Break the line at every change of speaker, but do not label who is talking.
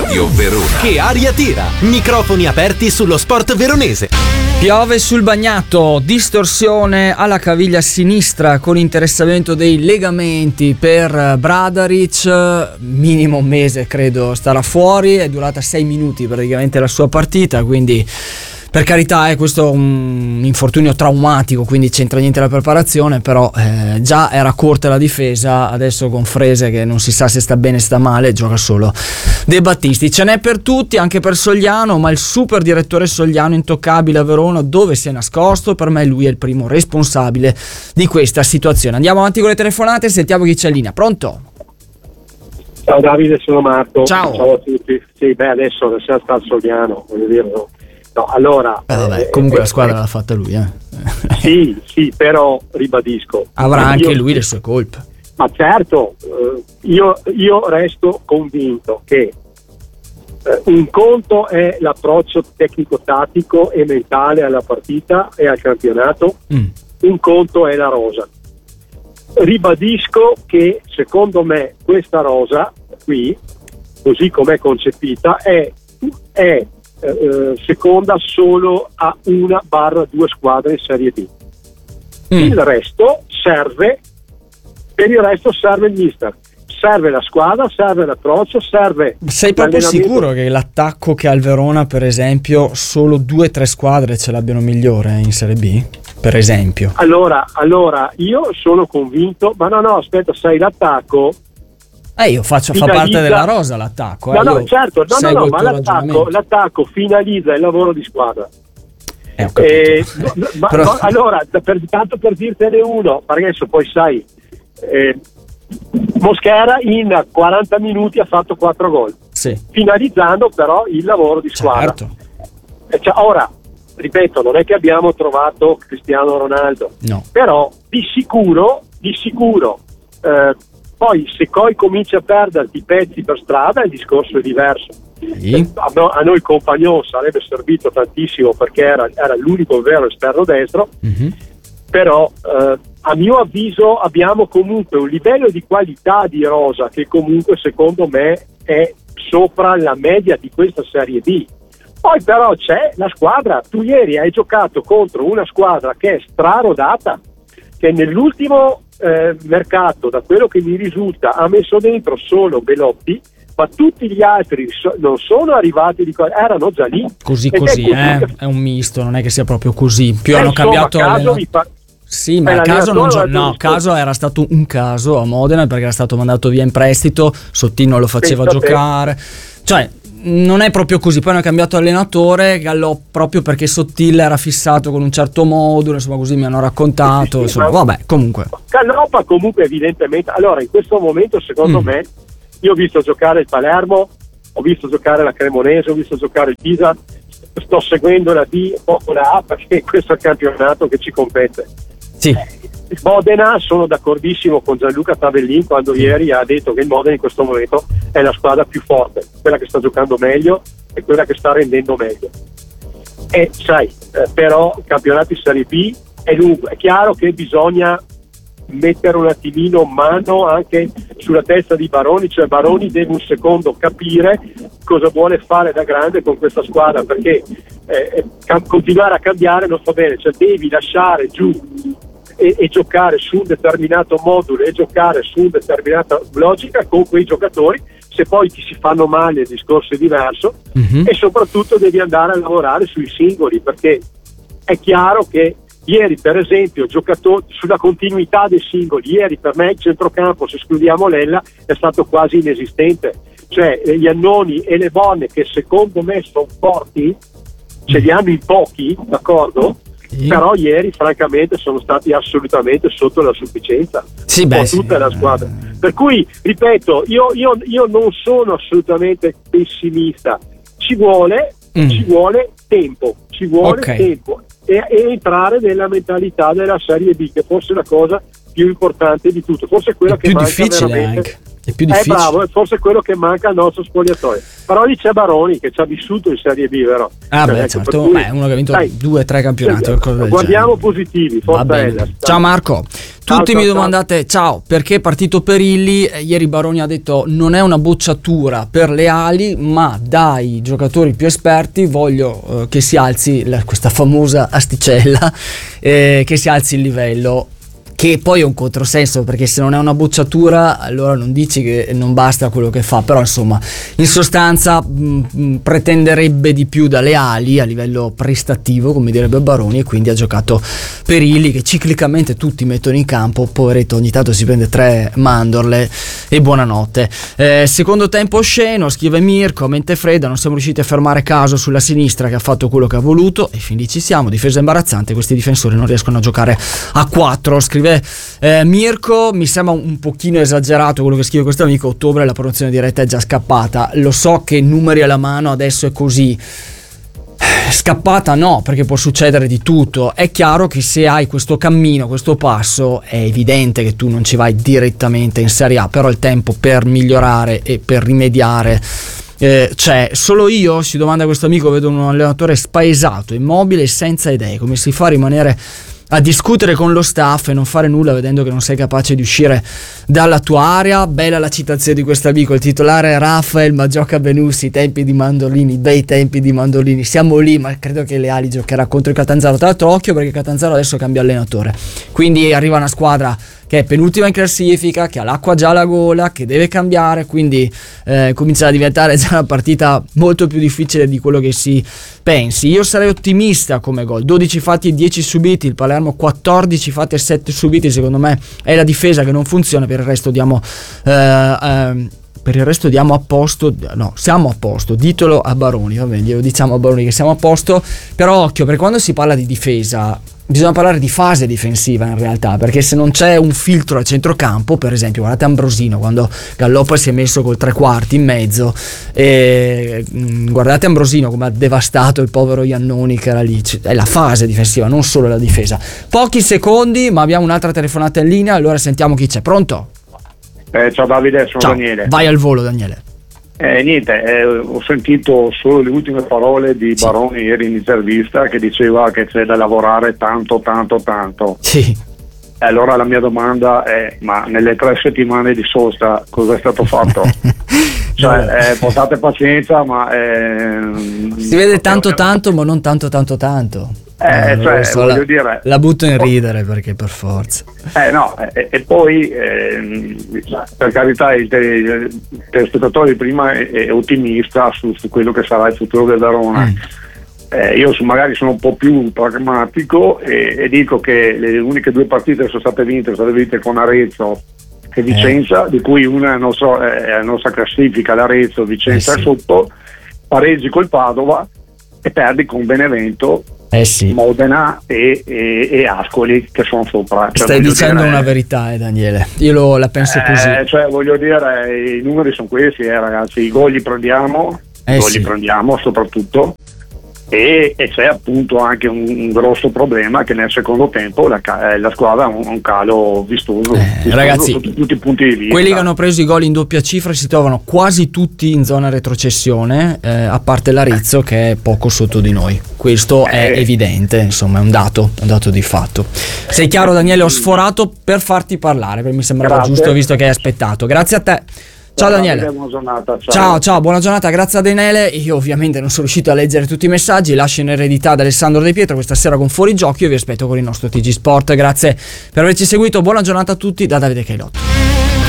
Radio Verona.
Che aria tira? Microfoni aperti sullo sport veronese.
Piove sul bagnato, distorsione alla caviglia sinistra con interessamento dei legamenti per Bradaric, minimo un mese credo starà fuori, è durata 6 minuti praticamente la sua partita, quindi per carità questo è un infortunio traumatico, quindi c'entra niente la preparazione, però già era corta la difesa, adesso con Frese che non si sa se sta bene sta male, gioca solo De Battisti. Ce n'è per tutti, anche per Sogliano, ma il super direttore Sogliano intoccabile a Verona, dove si è nascosto, per me lui è il primo responsabile di questa situazione. Andiamo avanti con le telefonate, sentiamo chi c'è in linea. Pronto?
Ciao Davide, sono Marco.
Ciao
a tutti. Sì, adesso non siamo sta al Sogliano, voglio dire, no, allora
comunque la squadra l'ha fatta lui,
Sì, però ribadisco,
avrà anche lui le sue colpe.
Ma certo, io resto convinto che un conto è l'approccio tecnico-tattico e mentale alla partita e al campionato, un conto è la rosa. Ribadisco che secondo me questa rosa qui, così com'è concepita, è seconda solo a 1/2 squadre in Serie B. Il resto serve, per il resto serve il mister, serve la squadra, serve l'approccio, serve.
Sei proprio sicuro che l'attacco che ha il Verona, per esempio, solo 2-3 squadre ce l'abbiano migliore in Serie B? Per esempio.
Allora io sono convinto, ma no, aspetta, sai, l'attacco.
Fa parte della rosa l'attacco.
Certo, ma l'attacco finalizza il lavoro di squadra. Allora, tanto per dirtene uno, perché adesso poi sai, Mosquera in 40 minuti ha fatto 4 gol, finalizzando però il lavoro di squadra.
Certo.
Ora, ripeto, non è che abbiamo trovato Cristiano Ronaldo,
no.
Però di sicuro poi se poi cominci a perderti pezzi per strada il discorso è diverso. A noi Compagnon sarebbe servito tantissimo perché era l'unico vero esterno destro, però a mio avviso abbiamo comunque un livello di qualità di rosa che comunque secondo me è sopra la media di questa Serie B. Poi però c'è la squadra, tu ieri hai giocato contro una squadra che è strarodata, che nell'ultimo mercato, da quello che mi risulta, ha messo dentro solo Belotti, ma tutti gli altri non sono arrivati erano già lì.
Così, è un misto, non è che sia proprio così. Più hanno cambiato sì, ma Caso era stato un caso a Modena perché era stato mandato via in prestito, Sottino lo faceva giocare, cioè non è proprio così. Poi hanno cambiato allenatore, Gallò, proprio perché Sottile era fissato con un certo modulo, insomma, così mi hanno raccontato, comunque
Calloppa comunque evidentemente. Allora in questo momento secondo me, io ho visto giocare il Palermo, ho visto giocare la Cremonese, ho visto giocare il Pisa, sto seguendo la B, poco la A, perché questo è il campionato che ci compete. Il Modena, sono d'accordissimo con Gianluca Tavellin quando ieri ha detto che il Modena in questo momento è la squadra più forte, quella che sta giocando meglio e quella che sta rendendo meglio. E sai, però il campionato di Serie B è lungo, è chiaro che bisogna mettere un attimino mano anche sulla testa di Baroni, cioè Baroni deve un secondo capire cosa vuole fare da grande con questa squadra, perché continuare a cambiare non fa bene, cioè devi lasciare giù e giocare su un determinato modulo e giocare su una determinata logica con quei giocatori. Se poi ti si fanno male il discorso è diverso, e soprattutto devi andare a lavorare sui singoli, perché è chiaro che ieri per esempio sulla continuità dei singoli, ieri per me il centrocampo, se escludiamo Lella, è stato quasi inesistente, cioè gli Annoni e le Bonne, che secondo me sono forti, ce li hanno in pochi, d'accordo? Però ieri francamente sono stati assolutamente sotto la sufficienza tutta la squadra, per cui ripeto, io non sono assolutamente pessimista, ci vuole tempo, tempo e entrare nella mentalità della Serie B, che forse è la cosa più importante di tutto, forse è quella che
più
manca
difficile
veramente
anche. È più difficile.
Bravo, è forse quello che manca al nostro spogliatoio. Però lì c'è Baroni che ci ha vissuto in Serie B, vero?
Certo, uno che ha vinto 2-3 campionati.
Guardiamo positivi, forza Hellas.
Ciao Marco. Tutti mi domandate, ciao, perché è partito Perilli? Ieri Baroni ha detto non è una bocciatura per le ali, ma dai giocatori più esperti voglio che si alzi questa famosa asticella, che si alzi il livello. Che poi è un controsenso, perché se non è una bocciatura allora non dici che non basta quello che fa, però insomma in sostanza pretenderebbe di più dalle ali a livello prestativo, come direbbe Baroni, e quindi ha giocato Perilli che ciclicamente tutti mettono in campo. Poveretto, ogni tanto si prende 3 mandorle e buonanotte. Secondo tempo osceno, scrive Mirko, mente fredda, non siamo riusciti a fermare Caso sulla sinistra che ha fatto quello che ha voluto e fin lì ci siamo, difesa imbarazzante, questi difensori non riescono a giocare a 4, scrive Mirko. Mi sembra un pochino esagerato quello che scrive questo amico. Ottobre la produzione diretta è già scappata, lo so che numeri alla mano adesso è così, scappata no, perché può succedere di tutto. È chiaro che se hai questo cammino, questo passo, è evidente che tu non ci vai direttamente in Serie A, però il tempo per migliorare e per rimediare c'è. Solo io, si domanda questo amico, vedo un allenatore spaesato, immobile e senza idee. Come si fa a rimanere a discutere con lo staff e non fare nulla vedendo che non sei capace di uscire dalla tua area? Bella la citazione di questo amico, il titolare è Rafael ma gioca Benussi, tempi di Mandolini, bei tempi di Mandolini, siamo lì, ma credo che le ali giocherà contro il Catanzaro. Tra l'altro occhio, perché Catanzaro adesso cambia allenatore, quindi arriva una squadra che è penultima in classifica, che ha l'acqua già alla gola, che deve cambiare, quindi comincia a diventare già una partita molto più difficile di quello che si pensi. Io sarei ottimista come gol, 12 fatti e 10 subiti, il Palermo 14 fatti e 7 subiti, secondo me è la difesa che non funziona, per il resto diamo a posto, no, siamo a posto, ditelo a Baroni, va bene, glielo diciamo a Baroni che siamo a posto, però occhio, perché quando si parla di difesa bisogna parlare di fase difensiva in realtà, perché se non c'è un filtro al centrocampo, per esempio guardate Ambrosino quando Galloppa si è messo col 3/4 in mezzo, e guardate Ambrosino come ha devastato il povero Iannoni che era lì, è la fase difensiva, non solo la difesa. Pochi secondi, ma abbiamo un'altra telefonata in linea, allora sentiamo chi c'è. Pronto?
Ciao Davide, sono
Ciao.
Daniele.
Vai al volo Daniele.
Ho sentito solo le ultime parole di Baroni ieri in intervista, che diceva che c'è da lavorare tanto.
Sì.
Allora la mia domanda è: ma nelle 3 settimane di sosta cosa è stato fatto? Cioè, portate pazienza, ma
si vede tanto, ma non tanto.
Voglio dire,
la butto in ridere perché per forza.
E poi per carità il telespettatore prima è ottimista su quello che sarà il futuro del Verona. Io magari sono un po' più pragmatico e dico che le uniche 2 partite sono state vinte con Arezzo e Vicenza, di cui una è la nostra classifica, l'Arezzo, Vicenza è sotto, pareggi col Padova e perdi con Benevento, Modena e Ascoli che sono sopra.
Stai dicendo una verità, Daniele, io la penso così.
Voglio dire, i numeri sono questi, ragazzi, i gol li prendiamo, soprattutto, e c'è appunto anche un grosso problema che nel secondo tempo la squadra ha un calo vistoso
ragazzi,
sotto tutti i punti di vista.
Quelli che hanno preso i gol in doppia cifra si trovano quasi tutti in zona retrocessione, a parte l'Arezzo che è poco sotto di noi. Questo è evidente, insomma è un dato di fatto. Sei chiaro Daniele, ho sforato per farti parlare, perché mi sembrava giusto visto che hai aspettato. Grazie a te. Ciao Daniele.
Buona giornata.
Ciao, buona giornata, grazie a Daniele. Io ovviamente non sono riuscito a leggere tutti i messaggi, lascio in eredità da Alessandro De Pietro questa sera con Fuori Giochi. Io vi aspetto con il nostro TG Sport. Grazie per averci seguito, buona giornata a tutti da Davide Cailotto.